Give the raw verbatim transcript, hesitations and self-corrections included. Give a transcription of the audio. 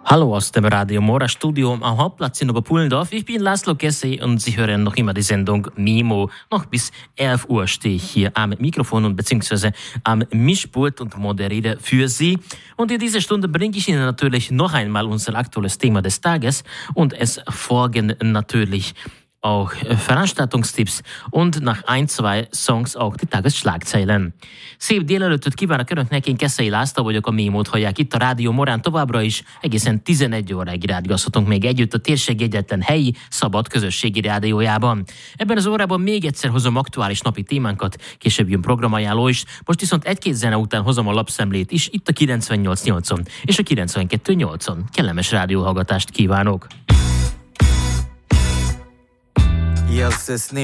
Hallo aus dem Radio Mora Studio am Hauptplatz in Oberpullendorf. Ich bin Laszlo Kessé und Sie hören noch immer die Sendung Mimo. Noch bis elf Uhr stehe ich hier am Mikrofon und beziehungsweise am Mischpult und moderiere für Sie. Und in dieser Stunde bringe ich Ihnen natürlich noch einmal unser aktuelles Thema des Tages und es folgen natürlich auch Veranstaltungstipps und nach ein, zwei Songs auch die Tagesschlagzeilen. Szép délelőttöt kívánok Önöknek, én Keszei László vagyok, a Mémót hallják itt a Rádió Morán továbbra is, egészen tizenegy óráig rádiózhatunk még együtt a térség egyetlen helyi, szabad közösségi rádiójában. Ebben az órában még egyszer hozom aktuális napi témánkat, később jön programajánló is, most viszont egy-két zene után hozom a lapszemlét is, itt a kilencvennyolc nyolcon és a kilencvenkettő nyolcon. Kellemes rádióhallgatást kívánok! Jel se